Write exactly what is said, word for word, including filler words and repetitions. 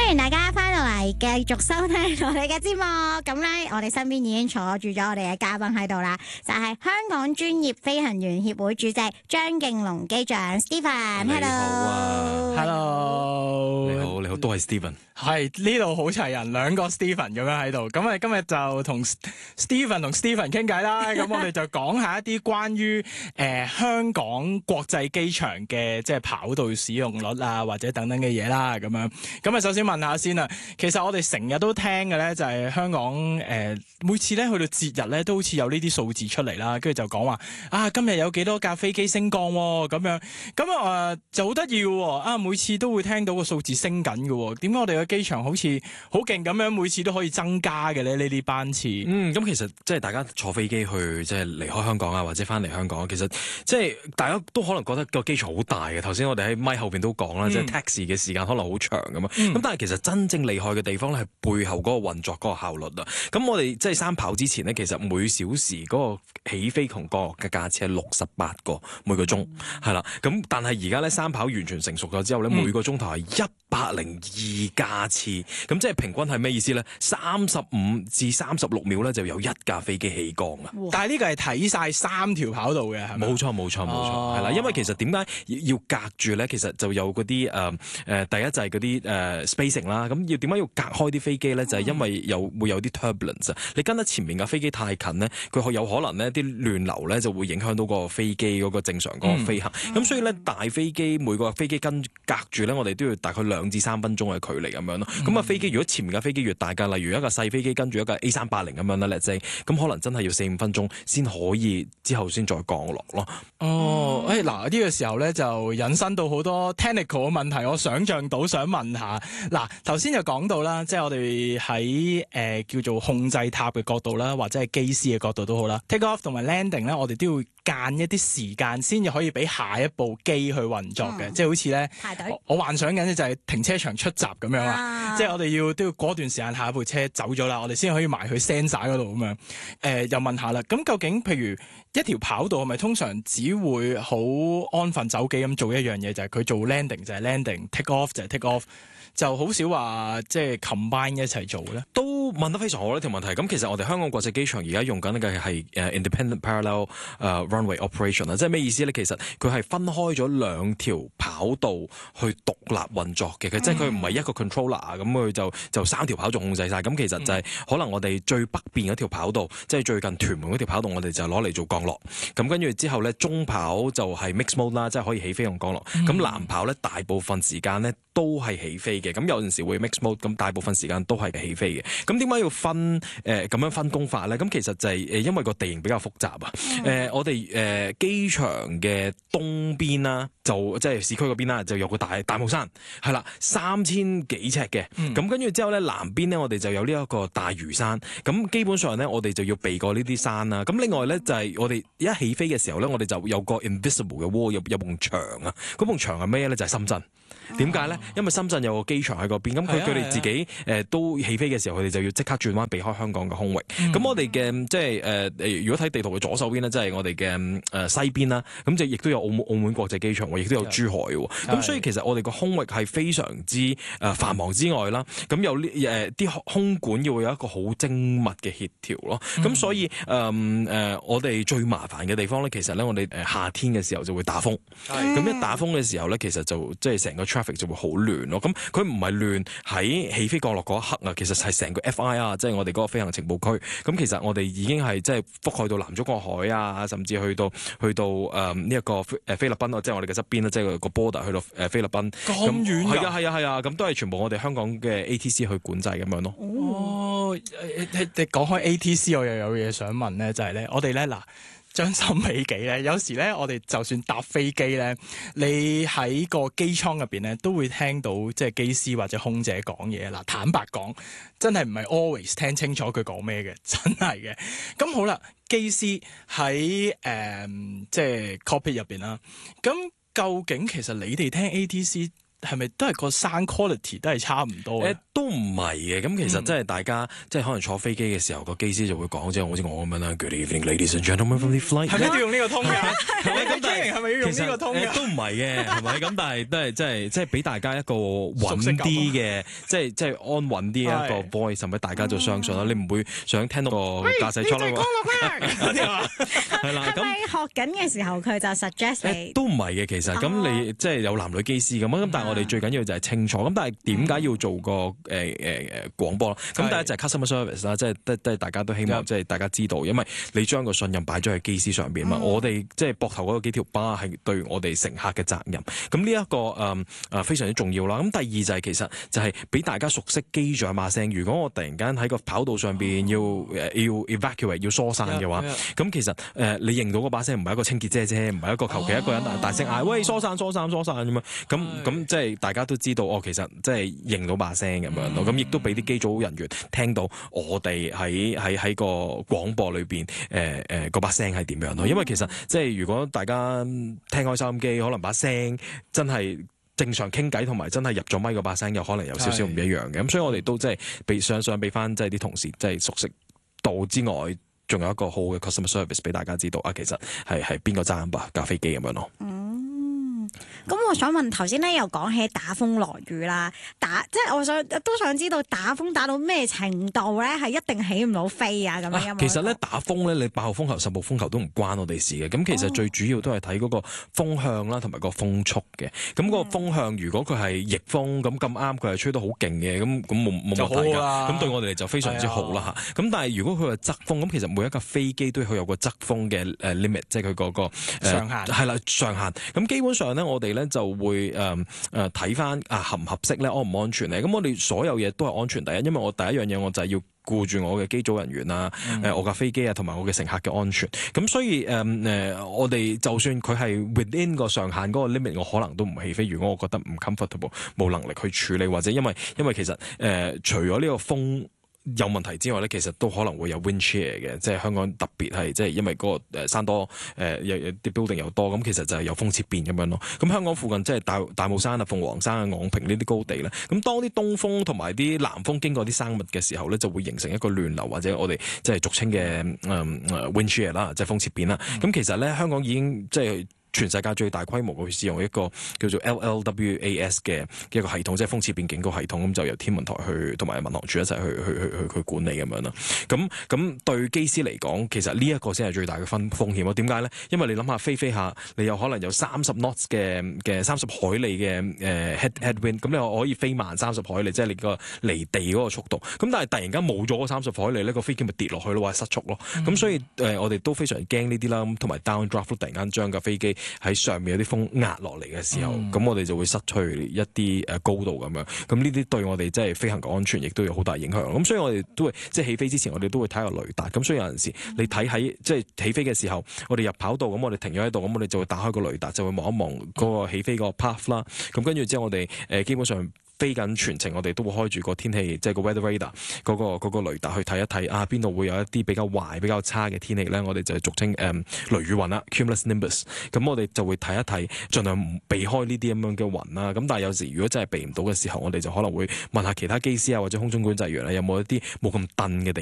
歡迎大家翻到嚟繼續收聽我哋嘅節目。咁咧，我哋身邊已經坐住咗我哋嘅嘉賓喺度啦，就係、是、香港專業飛行員協會主席張敬龍機長 Stephen。 你好啊 Hello， 你好，你好，都係 Stephen。 係呢度好齊人，兩個 Stephen 咁樣喺度。咁我哋今日就同 Stephen 同 Stephen 傾偈啦。咁我哋就講下一啲關於誒、呃、香港國際機場嘅即係跑道使用率啊，或者等等嘅嘢啦。咁樣咁啊，首先問下先啦。其實我哋成日都聽嘅咧，就係香港誒、呃、每次咧去到節日咧，都好似有呢啲數字出嚟啦。跟住就講話啊，今日有幾多架飛機升降喎？咁樣咁啊、呃、就好得意喎。啊，每次都會聽到個數字升緊嘅喎。點解我哋嘅機場好似好勁咁樣，每次都可以增加嘅咧？呢啲班次， 嗯，咁其實即係大家坐飛機去即係離開香港啊，或者翻嚟香港，其實即係大家都可能覺得個機場好大嘅。頭先我哋喺咪後邊都講啦，嗯、即係 taxi 嘅時間可能好長咁啊。咁、嗯、但係其實真正厲害嘅地方咧，係背後嗰個運作嗰個效率啊。咁我哋即係三跑之前呢，其實每小時嗰個起飛同降落嘅架次係六十八個每個鐘，係啦、嗯。咁但係而家咧三跑完全成熟咗之後咧，每個鐘頭係一百零二架次。咁即係平均係咩意思咧？三十五至三十六秒咧就有一架飛機起降啊！ 但係呢個係睇晒三條跑道嘅，係咪？ 冇錯冇錯冇錯，係啦、哦。因為其實點解要隔住咧？其實就有嗰啲誒誒，第一就係嗰啲誒 spacing 啦。咁要點解要隔開啲飛機咧？就係、是、因為有會有啲 turbulence 啊。你跟得前面架飛機太近咧，佢有可能呢啲亂流咧就會影響到個飛機嗰個正常嗰個飛行。咁、嗯、所以咧大飛機每個飛機跟隔住咧，我哋都要大概兩至三分鐘嘅距離咁樣咯。咁啊、嗯、飛機如果前面架飛機越大架，例如一架細飛機跟住一架 A 三八零咁樣啦，let's say，咁可能真係要四五分鐘先可以之後先再降落咯。 哦，誒嗱呢個時候咧就引申到好多 technical 嘅問題，我想像到想問下。嗱頭先就講到啦，即係我哋喺誒叫做控制塔嘅角度啦，或者係機師嘅角度都好啦 ，take off 同埋 landing 咧，我哋都要間一啲時間先至可以俾下一部機去運作嘅，嗯、即係好似咧排隊， 我幻想緊咧就係停車場出閘咁樣啦，啊、即係我哋要都要過段時間下一部車走咗啦，我哋先可以埋去 sensor 嗰度咁樣。誒、呃、又問下啦，咁究竟譬如一條跑道係咪通常只會好安分走機咁做一樣嘢，就係、是、佢做 landing 就係 landing，take off 就係 take off，就好少話即係 combine 一齊做咧？ 都問得非常好呢條問題。咁其實我哋香港國際機場而家用緊嘅係誒 independent parallel 誒、uh, runway operation 啦，即係咩意思咧？其實佢係分開咗兩條跑道去獨立運作嘅，佢、嗯、即係佢唔係一個 controller 咁佢就就三條跑道控制晒。咁其實就係可能我哋最北邊嗰條跑道，嗯、即係最近屯門嗰條跑道，我哋就攞嚟做降落。咁跟住之後咧，中跑就係 mix mode 啦，即係可以起飛同降落。咁、嗯、南跑咧，大部分時間咧都係起飛嘅。咁有陣時會 mix mode，咁大部分時間都係起飛嘅。咁點解要分誒咁、呃、樣分工法咧？咁其實就係誒因為個地形比較複雜啊。誒、嗯呃、我哋誒、呃、機場嘅東邊啦，就即係市區嗰邊啦，就有個大大帽山，係啦，三千幾尺嘅。咁跟住之後咧，南邊咧我哋就有呢一個大嶼山。咁基本上咧，我哋就要避過呢啲山啦。咁另外咧就係、是、我哋一起飛嘅時候咧，我哋就有個 invisible 嘅 wall，有有埲牆啊。嗰埲牆係咩咧？就係、是、深圳。點解咧？因為深圳有個機場喺嗰邊，咁佢佢哋自己誒、呃、都起飛嘅時候，佢哋就要即刻轉彎避開香港嘅空域。咁、嗯、我哋嘅即係誒誒，如果睇地圖嘅左手邊咧，即係我哋嘅誒西邊啦，咁就亦都有澳門澳門國際機場，亦都有珠海喎。咁的所以其實我哋個空域係非常之誒繁忙之外啦，咁有呢誒啲空管要有一個好精密嘅協調咯。咁、嗯、所以誒誒、呃，我哋最麻煩嘅地方咧，其實咧我哋誒夏天嘅時候就會打風。咁的一打風嘅時候咧，其實就即係成個 traffic 就會好亂咯。咁佢唔係亂喺起飛降落嗰一刻啊，其實係成個 F I R， 即係我哋嗰個飛行情報區。咁其實我哋已經係即係覆蓋到南中國海啊，甚至去到去到誒呢一個誒菲律賓啊，即係我哋嘅側邊啦，即係個 border 去到誒菲律賓。 咁遠㗎？係啊係啊係啊，咁都係全部我哋香港嘅 A T C 去管制咁樣咯。 哦，你你講開 A T C， 我又有嘢想問咧，就係、是、咧，我哋咧嗱。將心比己咧，有時咧，我哋就算搭飛機咧，你喺個機艙入邊咧，都會聽到即係機師或者空姐講嘢啦。坦白講，真係唔係 always 聽清楚佢講咩嘅，真係嘅。咁好啦，機師喺誒即係 cockpit 入邊啦。咁究竟其實你哋聽 A T C 係咪都係個 sound quality 都係差唔多嘅？ 誒都唔係嘅，咁其實即係大家、嗯、即係可能坐飛機嘅時候，個機師就會講，即係好似我咁樣啦。Good evening, ladies and gentlemen from the flight。 係咪要用呢個通㗎？ 咁但係係咪要用呢個通㗎？ 都唔係嘅，係咪？咁但係都係即係即係俾大家一個穩啲嘅，即係即係安穩啲一個 voice，係咪大家就相信啦？你唔會想聽到個駕駛艙啦？係啦，咁學緊嘅時候佢就 suggest 你都唔係嘅，其實咁你即係有男女機師咁咁但係我哋最緊要就係清楚。咁但係點解要做個誒誒誒廣播啦？咁第一就係 customer service 啦，即係都都大家都希望即係大家知道，因為你將個信任擺咗喺機師上邊嘛。我哋即係膊頭嗰幾條疤係對我哋乘客嘅責任。咁呢一個誒誒非常之重要啦。咁第二就係其實就係俾大家熟悉機長把聲。如果我突然間喺個跑道上邊要誒要 evacuate 要疏散嘅話，咁其實誒你認到嗰把聲唔係一個清潔姐姐，唔係一個求其一個人大聲嗌喂疏散疏散疏散咁樣。咁咁即係大家都知道哦，其實即係認到把聲咁樣咯。咁亦都俾啲機組人員聽到我哋喺喺喺個廣播裏邊誒誒嗰把聲係點樣咯。因為其實即係如果大家聽開收音機，可能把聲真係正常傾偈，同埋真係入咗咪嗰把聲，有可能有少少唔一樣嘅。咁所以我哋都即係俾想想俾翻即係啲同事即係熟悉度之外，仲有一個好嘅 customer service 俾大家知道啊。其實係係邊個揸緊架飛機咁樣咯。 咁我想問頭先咧又講起打風落雨啦，打即係我想都想知道打風打到咩程度咧，係一定起唔到飛啊咁樣。 其實咧打風咧，你八號風球、十號風球都唔關我哋事嘅。咁其實最主要都係睇嗰個風向啦，同埋個風速嘅。咁個風向如果佢係逆風，咁咁啱佢係吹得好勁嘅，咁咁冇冇問題㗎。咁對我哋就非常之好啦嚇。咁但係如果佢係側風，咁其實每一架飛機都佢有個側風嘅誒 limit，即係佢嗰個上限係啦上限。咁基本上咧，我哋咧就會誒誒睇翻啊合唔合適咧，安唔安全咧？咁我哋所有嘢都係安全第一，因為我第一樣嘢我就係要顧住我嘅機組人員啊，誒、嗯、我架飛機啊，同埋我嘅乘客嘅安全。咁所以誒誒、呃，我哋就算佢係 within 個上限嗰個 limit，我可能都唔起飛。如果我覺得唔 comfortable，冇能力去處理，或者因為因為其實誒、呃、除咗呢個風有問題之外咧，其實都可能會有 wind shear 嘅，即係香港特別係即係因為嗰個誒山多誒有有啲 building 又多，咁其實就係有風切變咁樣咯。咁香港附近即係大大帽山啊、鳳凰山啊、昂坪呢啲高地咧，咁當啲東風同埋啲南風經過啲生物嘅時候咧，就會形成一個亂流或者我哋即係俗稱嘅誒誒 wind shear 啦，即係風切變啦。咁、嗯、其實咧香港已經即係全世界最大規模去使用一個叫做 L L W A S 嘅一個系統，即係風切變警告系統，咁就由天文台去同埋民航處一齊去去去去去管理咁樣啦。咁咁對機師嚟講，其實呢一個先係最大嘅風風險咯。點解咧？因為你諗下飛飛下，你有可能有三十 knots 嘅嘅三十海里嘅誒 head headwind，咁你可以飛慢三十海里，即係你個離地嗰個速度。咁但係突然間冇咗嗰三十海里呢，個飛機咪跌落去咯，或者失速咯。咁、嗯、所以誒、呃，我哋都非常驚呢啲啦。咁同埋 downdraft 突然間將架飛機喺上面有啲風壓落嚟嘅時候，咁、嗯、我哋就會失去一啲誒高度咁樣。咁呢啲對我哋即係飛行嘅安全，亦都有好大影響。咁所以我哋都會即係起飛之前，我哋都會睇下雷達。咁所以有陣時你睇喺即係起飛嘅時候，我哋入跑道，咁我哋停咗喺度，咁我哋就會打開個雷達，就會望一望嗰個起飛個 path 啦。咁跟住之後，我哋誒基本上飛緊全程，我哋都會開住個天氣，即係個 weather radar 嗰個嗰個雷達去睇一睇啊，邊度會有一啲比較壞、比較差嘅天氣咧？我哋就係俗稱誒、嗯、雷雨雲啦 （cumulus nimbus）。咁我哋就會睇一睇，盡量避開呢啲咁樣嘅雲啦。咁但係有時如果真係避唔到嘅時候，我哋就可能會問下其他機師啊，或者空中管制員啊，有冇一啲冇咁燉嘅地